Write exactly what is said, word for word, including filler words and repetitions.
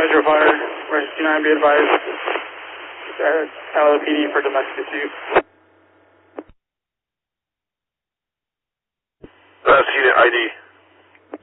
Metro Fire, Rescue nine, be advised. Uh, L A P D for domestic dispute. That's unit I D.